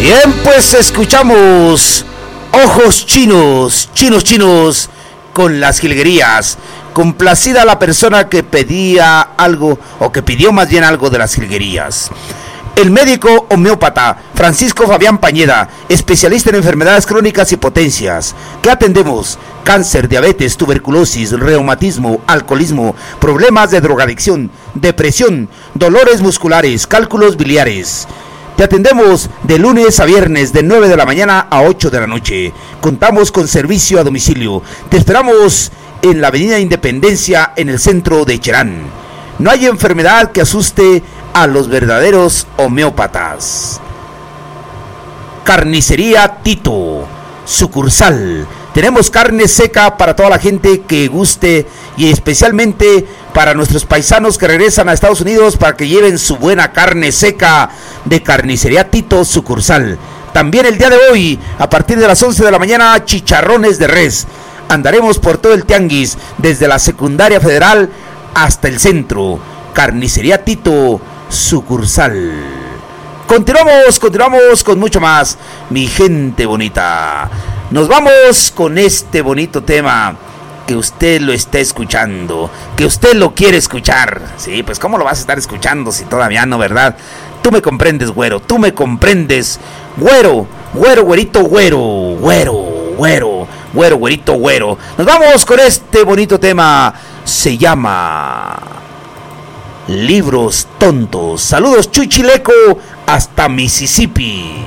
Bien, pues escuchamos Ojos Chinos, Chinos, con las jilguerías. Complacida la persona que pedía algo, o que pidió más bien algo de las jilguerías. El médico homeópata Francisco Fabián Pañeda, especialista en enfermedades crónicas y potencias. ¿Qué atendemos? Cáncer, diabetes, tuberculosis, reumatismo, alcoholismo, problemas de drogadicción, depresión, dolores musculares, cálculos biliares. Te atendemos de lunes a viernes de 9 de la mañana a 8 de la noche. Contamos con servicio a domicilio. Te esperamos en la Avenida Independencia, en el centro de Cherán. No hay enfermedad que asuste a los verdaderos homeópatas. Carnicería Tito, sucursal. Tenemos carne seca para toda la gente que guste y especialmente para nuestros paisanos que regresan a Estados Unidos para que lleven su buena carne seca de Carnicería Tito, sucursal. También el día de hoy, a partir de las 11 de la mañana, chicharrones de res. Andaremos por todo el tianguis, desde la secundaria federal hasta el centro. Carnicería Tito, sucursal. Continuamos con mucho más, mi gente bonita. Nos vamos con este bonito tema que usted lo está escuchando, que usted lo quiere escuchar. Sí, pues ¿cómo lo vas a estar escuchando si todavía no, verdad? Tú me comprendes, güero, tú me comprendes, güero, güerito, güerito, güero. Nos vamos con este bonito tema, se llama Libros Tontos. Saludos, Chuchileco, hasta Mississippi.